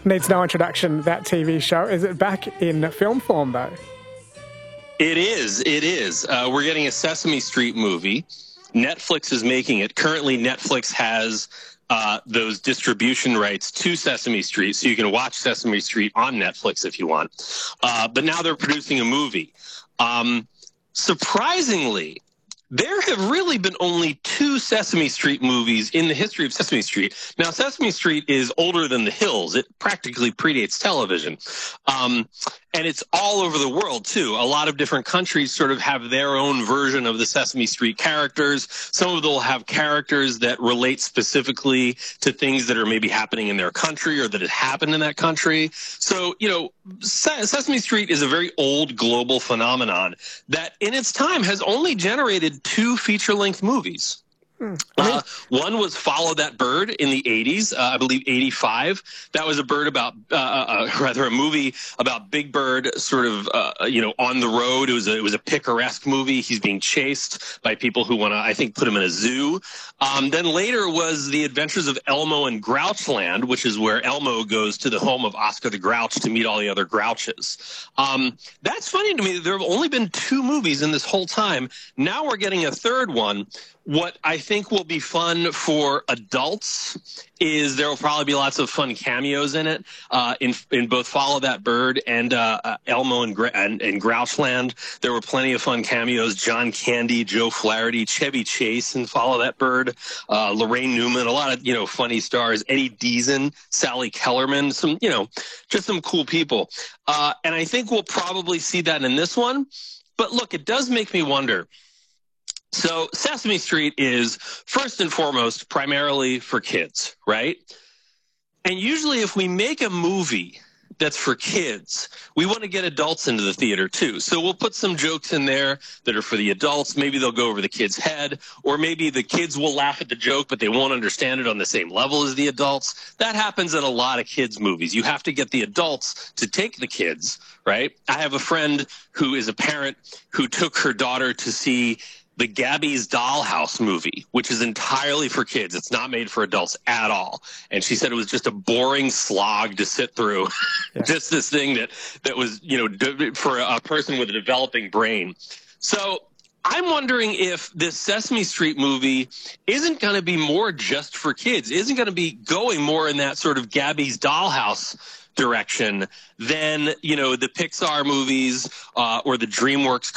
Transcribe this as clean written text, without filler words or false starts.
Needs no introduction, that TV show. Is it back in film form, though? It is. It is. We're getting a Sesame Street movie. Netflix is making it. Currently, Netflix has those distribution rights to Sesame Street, so you can watch Sesame Street on Netflix if you want. But now they're producing a movie. Surprisingly, there have really been only 2 Sesame Street movies in the history of Sesame Street. Now, Sesame Street is older than The Hills. It practically predates television. And it's all over the world, too. A lot of different countries sort of have their own version of the Sesame Street characters. Some of them will have characters that relate specifically to things that are maybe happening in their country or that had happened in that country. So, you know, Sesame Street is a very old global phenomenon that in its time has only generated 2 feature-length movies. One was Follow That Bird in the 80s, I believe 85. That was a bird about, rather a movie about Big Bird sort of, on the road. It was a picaresque movie. He's being chased by people who want to, I think, put him in a zoo. Then later was The Adventures of Elmo in Grouchland, which is where Elmo goes to the home of Oscar the Grouch to meet all the other Grouches. That's funny to me. There have only been 2 movies in this whole time. Now we're getting a third one. What I think will be fun for adults is there will probably be lots of fun cameos in it, in both Follow That Bird and Elmo and Grouchland. There were plenty of fun cameos. John Candy, Joe Flaherty, Chevy Chase in Follow That Bird, Lorraine Newman, a lot of, funny stars, Eddie Deason, Sally Kellerman, some, just some cool people. And I think we'll probably see that in this one. But look, it does make me wonder. So Sesame Street is, first and foremost, primarily for kids, right? And usually if we make a movie that's for kids, we want to get adults into the theater too. So we'll put some jokes in there that are for the adults. Maybe they'll go over the kid's head, or maybe the kids will laugh at the joke, but they won't understand it on the same level as the adults. That happens in a lot of kids' movies. You have to get the adults to take the kids, right? I have a friend who is a parent who took her daughter to see the Gabby's Dollhouse movie, which is entirely for kids. It's not made for adults at all. And she said it was just a boring slog to sit through. Yeah. Just this thing that was, for a person with a developing brain. So I'm wondering if this Sesame Street movie isn't going to be more just for kids, isn't going to be going more in that sort of Gabby's Dollhouse direction than, the Pixar movies or the DreamWorks